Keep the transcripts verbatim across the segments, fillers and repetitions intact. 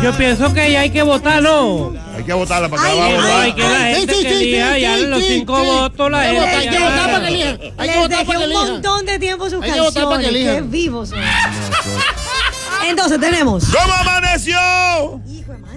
Yo pienso que ya hay que votar, ¿no? Hay que votarla para que Ay, la no, vaya a hay que la votar. gente Sí, sí, que sí, elija, sí, ya sí, los sí, cinco sí. votos, la Hay que gente. votar, hay que ya. votar para que elijan. Hay que Les votar dejé para que un elijan. montón de tiempo sus Hay que votar para que canciones. Qué elijan. vivos son. Entonces tenemos. ¿Cómo amaneció? Hijo de madre.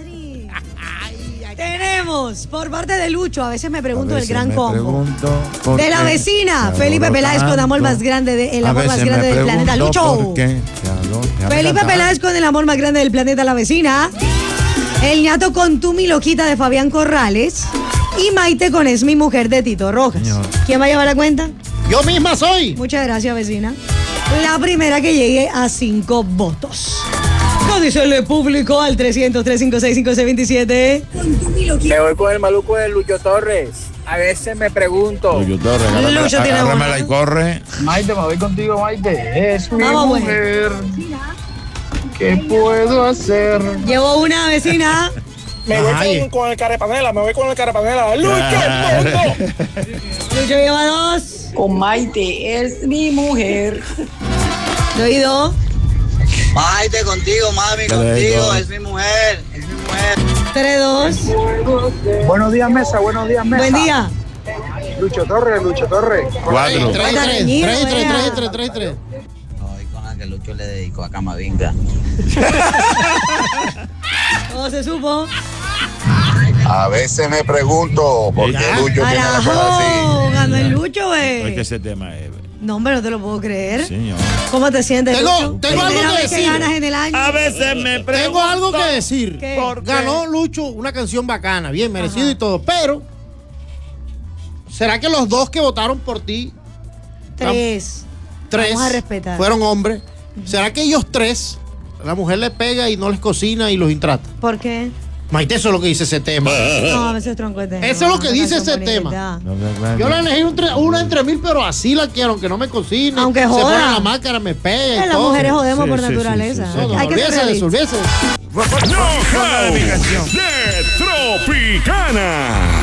Tenemos por parte de Lucho, a veces me pregunto A el veces gran me combo. pregunto por De la qué vecina, te Felipe adoro Peláez con el amor tanto. más grande de, el A amor más veces grande me del planeta. pregunto Lucho. por qué te adoro. Déjame Felipe cantar. Peláez con el amor más grande del planeta, la vecina. El ñato con Tu Mi Loquita de Fabián Corrales. Y Maite con Es Mi Mujer de Tito Rojas. Señor. ¿Quién va a llevar la cuenta? Yo misma soy. Muchas gracias, vecina. La primera que llegue a cinco votos. ¿Qué dice el público al trescientos, trescientos cincuenta y seis, cincuenta y seis veintisiete? Me voy con el maluco de Lucho Torres. A veces me pregunto. Lucho Torres, agárrame- Lucho tiene agárramela una. y corre. Maite, me voy contigo, Maite. Es mi Vamos, güey. mujer. ¿Qué puedo hacer? Llevo una, vecina. Me Ay. voy con, con el carepanela, me voy con el carepanela. ¡Lucho! Lucho lleva dos. Con Maite, es mi mujer. Doy dos. Maite, contigo, mami, Dale, contigo, dale. es mi mujer, es mi mujer. Tres, dos. Buenos días, mesa, buenos días, mesa. Buen día. Lucho Torres, Lucho Torres. Cuatro. Tres y Está tres, reñido, tres y tres, vea. tres y tres, tres y tres. Hoy con la que Lucho le dedicó a Camavinga. Todo se supo. A veces me pregunto por qué Ya. Lucho tiene la cara así. Carajo, ganó el Lucho, Es que güey. ese tema es. No, hombre, no te lo puedo creer. Señor. ¿Cómo te sientes, Tengo- Lucho? tengo algo Primera que vez que decir. ganas en el año. A veces me pregunto. Tengo algo que decir. ¿Qué? ¿Por qué? Ganó Lucho una canción bacana, bien merecido Ajá. y todo, pero ¿será que los dos que votaron por ti, Tres. tres, Vamos a respetar. fueron hombres? ¿Será que ellos tres, la mujer les pega y no les cocina y los intrata? ¿Por qué? Maite, eso es lo que dice ese tema. No, a veces tronco de tema. Eso es lo que Una dice canción ese bonita. tema. Yo la elegí un tre- una entre mil, pero así la quiero, aunque no me cocine. Aunque se joda. pone la máscara, me pega y Las todo. mujeres jodemos Sí, por sí, sí, naturaleza. sí, sí. No, Hay que ser olvídese de eso, realistas. olvídese. No, de Tropicana.